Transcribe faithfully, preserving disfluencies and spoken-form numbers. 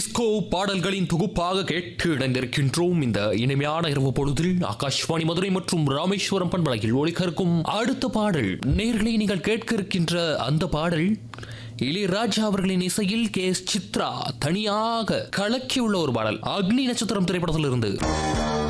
Disco பாடல்களின் தொகுப்பாக கேட்டு இணைந்திருக்கின்றோம். இந்த இனிமையான இரவு பொழுதில் ஆகாஷ்வாணி மதுரை மற்றும் ராமேஸ்வரம் பண்பலையில் ஒளிகற்கும் அடுத்த பாடல் நேர்களை நீங்கள் கேட்க இருக்கின்ற அந்த பாடல் இளையராஜா அவர்களின் இசையில் கே எஸ் சித்ரா தனியாக கலக்கியுள்ள ஒரு பாடல். அக்னி நட்சத்திரம் திரைப்படத்திலிருந்து